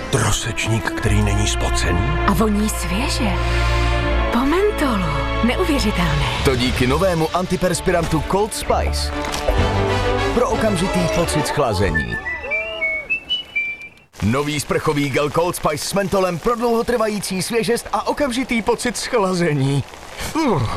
Trosečník, který není spocený? A voní svěže. Po mentolu. Neuvěřitelné. To díky novému antiperspirantu Cold Spice. Pro okamžitý pocit schlazení. Nový sprchový gel Cold Spice s mentolem pro dlouhotrvající svěžest a okamžitý pocit schlazení.